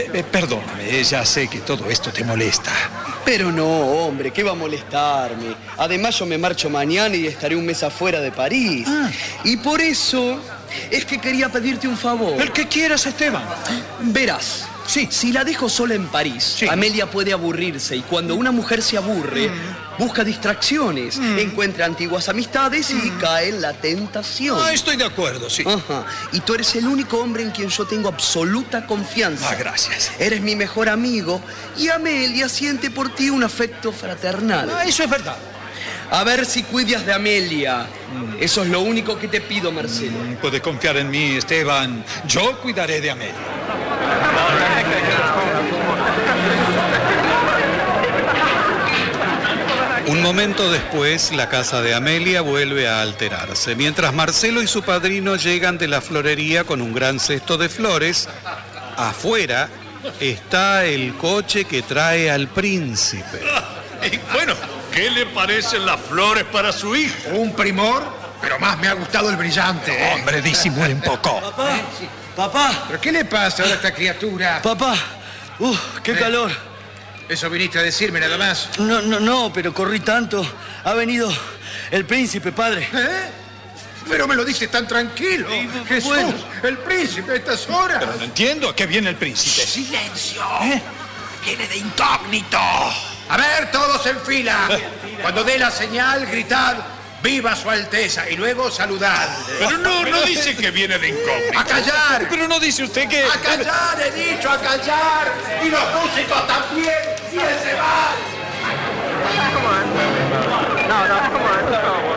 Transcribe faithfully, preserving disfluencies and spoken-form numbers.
Eh, perdóname, ya sé que todo esto te molesta. Pero no, hombre, ¿qué va a molestarme? Además, yo me marcho mañana y estaré un mes afuera de París. Ah. Y por eso es que quería pedirte un favor. El que quieras, Esteban. Verás. Sí. Si la dejo sola en París, Sí. Amelia puede aburrirse y cuando una mujer se aburre, mm. busca distracciones, mm. encuentra antiguas amistades mm. y cae en la tentación. Ah, estoy de acuerdo, sí. Ajá. Y tú eres el único hombre en quien yo tengo absoluta confianza. Ah, gracias. Eres mi mejor amigo y Amelia siente por ti un afecto fraternal. Ah, eso es verdad. A ver si cuidas de Amelia. Mm. Eso es lo único que te pido, Marcelo. Mm, puedes confiar en mí, Esteban. Yo cuidaré de Amelia. Un momento después, la casa de Amelia vuelve a alterarse. Mientras Marcelo y su padrino llegan de la florería con un gran cesto de flores, afuera está el coche que trae al príncipe. Y bueno, ¿qué le parecen las flores para su hijo? Un primor, pero más me ha gustado el brillante. ¿eh? Hombre, disimulen un poco. Papá, papá. ¿Pero qué le pasa ahora a esta criatura? Papá, uh, qué ¿Eh? calor. Eso viniste a decirme nada más. No, no, no, pero corrí tanto. Ha venido el príncipe, padre. ¿Eh? Pero me lo dices tan tranquilo. Sí, Jesús, bueno. el príncipe a estas horas. Pero no entiendo a qué viene el príncipe. ¡Silencio! ¿Eh? Viene de incógnito. A ver, todos en fila. Cuando dé la señal, gritad ¡Viva su Alteza! Y luego saludad. Pero no, no dice que viene de incógnito. ¡A callar! Pero no dice usted que... ¡A callar, he dicho, a callar! ¡Y los músicos también! ¡Y él se va! No, no, come on.